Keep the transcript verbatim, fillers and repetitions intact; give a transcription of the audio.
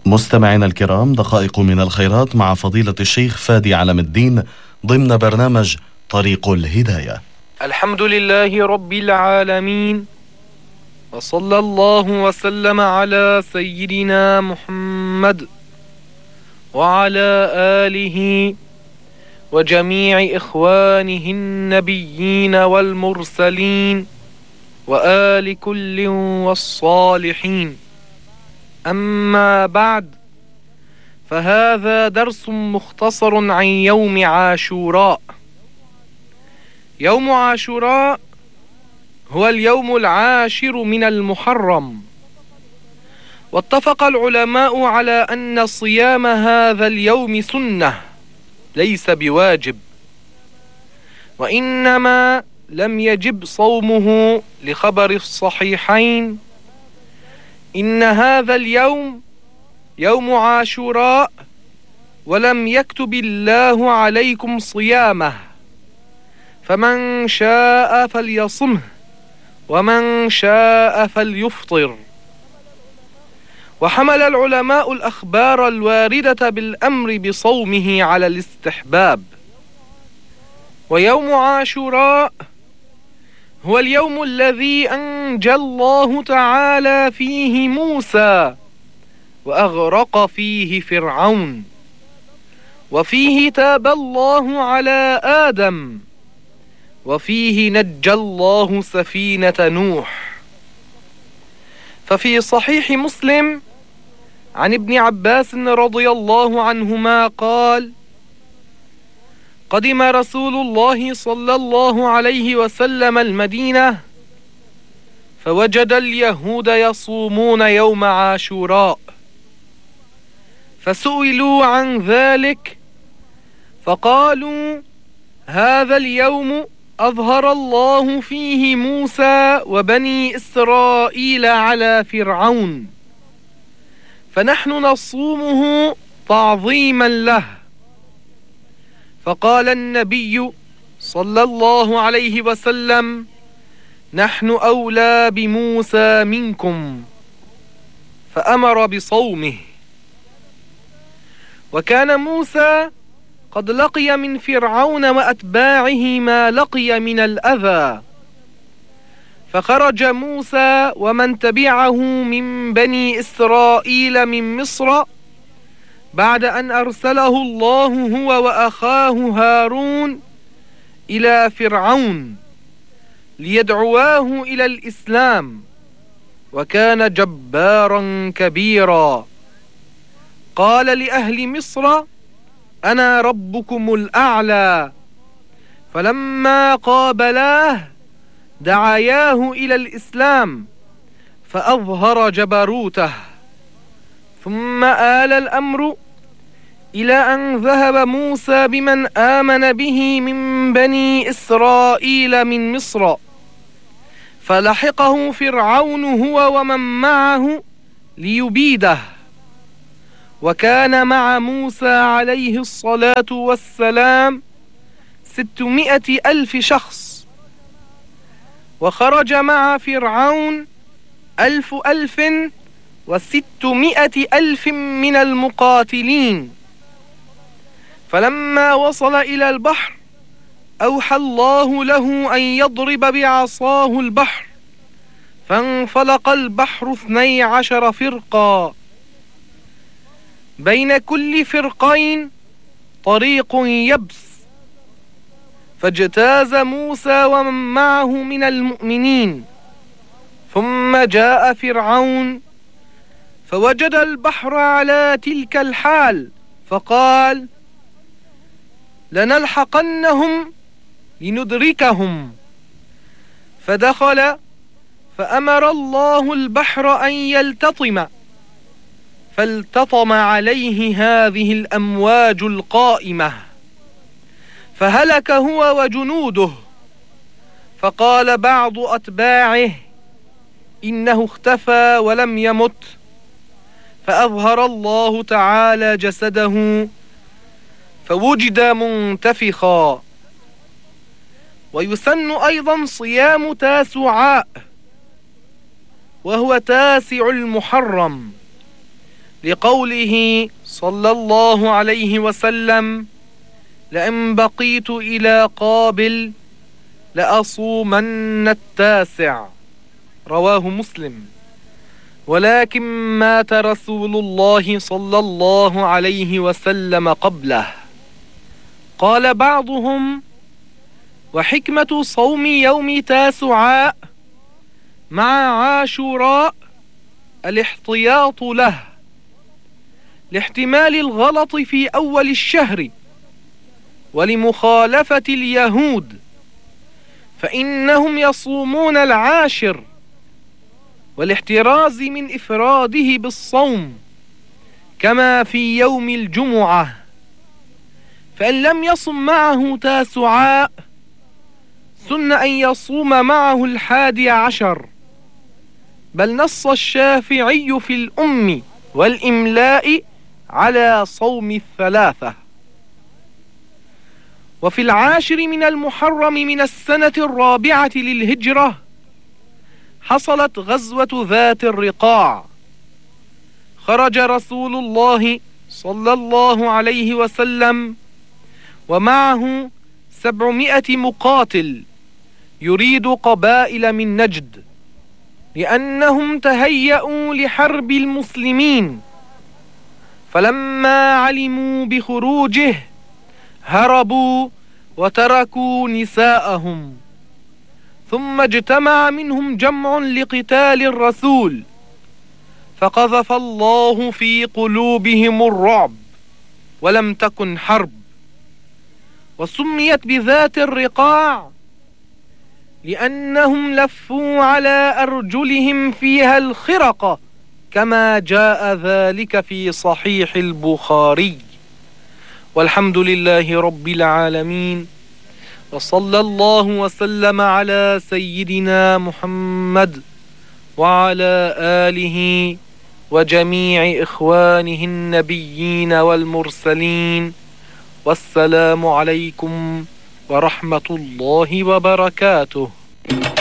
مستمعينا الكرام، دقائق من الخيرات مع فضيلة الشيخ فادي علم الدين ضمن برنامج طريق الهداية. الحمد لله رب العالمين، وصلى الله وسلم على سيدنا محمد وعلى آله وجميع إخوانه النبيين والمرسلين وآل كل والصالحين. أما بعد، فهذا درس مختصر عن يوم عاشوراء. يوم عاشوراء هو اليوم العاشر من المحرم، واتفق العلماء على أن صيام هذا اليوم سنة ليس بواجب، وإنما لم يجب صومه لخبر الصحيحين: إن هذا اليوم يوم عاشوراء ولم يكتب الله عليكم صيامه، فمن شاء فليصمه ومن شاء فليفطر. وحمل العلماء الأخبار الواردة بالأمر بصومه على الاستحباب. ويوم عاشوراء هو اليوم الذي أنجى الله تعالى فيه موسى وأغرق فيه فرعون، وفيه تاب الله على آدم، وفيه نجى الله سفينة نوح. ففي صحيح مسلم عن ابن عباس رضي الله عنهما قال: قدم رسول الله صلى الله عليه وسلم المدينة، فوجد اليهود يصومون يوم عاشوراء، فسئلوا عن ذلك فقالوا: هذا اليوم أظهر الله فيه موسى وبني إسرائيل على فرعون، فنحن نصومه تعظيما له. فقال النبي صلى الله عليه وسلم: نحن أولى بموسى منكم، فأمر بصومه. وكان موسى قد لقي من فرعون وأتباعه ما لقي من الأذى، فخرج موسى ومن تبعه من بني إسرائيل من مصر بعد أن أرسله الله هو وأخاه هارون إلى فرعون ليدعواه إلى الإسلام، وكان جبارا كبيرا. قال لأهل مصر: أنا ربكم الأعلى. فلما قابلاه دعاياه إلى الإسلام فأظهر جبروته. ثم آل الأمر إلى أن ذهب موسى بمن آمن به من بني إسرائيل من مصر، فلحقه فرعون هو ومن معه ليبيده. وكان مع موسى عليه الصلاة والسلام ستمائة ألف شخص، وخرج مع فرعون ألف ألف وستمائة ألف من المقاتلين. فلما وصل إلى البحر أوحى الله له أن يضرب بعصاه البحر، فانفلق البحر اثني عشر فرقا، بين كل فرقين طريق يبس، فاجتاز موسى ومن معه من المؤمنين. ثم جاء فرعون فوجد البحر على تلك الحال، فقال: لنلحقنهم لندركهم. فدخل فأمر الله البحر أن يلتطم، فالتطم عليه هذه الأمواج القائمة، فهلك هو وجنوده. فقال بعض أتباعه: إنه اختفى ولم يمت، فأظهر الله تعالى جسده فوجد منتفخا. ويسن أيضا صيام تاسعاء، وهو تاسع المحرم، لقوله صلى الله عليه وسلم: لئن بقيت إلى قابل لأصومن التاسع، رواه مسلم. ولكن مات رسول الله صلى الله عليه وسلم قبله. قال بعضهم: وحكمة صوم يوم تاسعاء مع عاشوراء الاحتياط له لاحتمال الغلط في أول الشهر ولمخالفة اليهود، فإنهم يصومون العاشر، والاحتراز من إفراده بالصوم كما في يوم الجمعة، فإن لم يصم معه تاسعاء سن أن يصوم معه الحادي عشر، بل نص الشافعي في الأم والإملاء على صوم الثلاثة. وفي العاشر من المحرم من السنة الرابعة للهجرة حصلت غزوة ذات الرقاع، خرج رسول الله صلى الله عليه وسلم ومعه سبعمائة مقاتل يريد قبائل من نجد، لأنهم تهيأوا لحرب المسلمين، فلما علموا بخروجه هربوا وتركوا نساءهم، ثم اجتمع منهم جمع لقتال الرسول، فقذف الله في قلوبهم الرعب ولم تكن حرب، وسميت بذات الرقاع لأنهم لفوا على أرجلهم فيها الخرق، كما جاء ذلك في صحيح البخاري. والحمد لله رب العالمين، وصلى الله وسلم على سيدنا محمد وعلى آله وجميع إخوانه النبيين والمرسلين، والسلام عليكم ورحمة الله وبركاته.